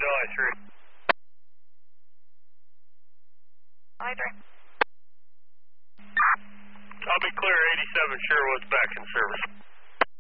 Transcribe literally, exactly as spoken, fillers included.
Delhi three. Delhi three. I'll be clear, eighty-seven Sherwood's back in service.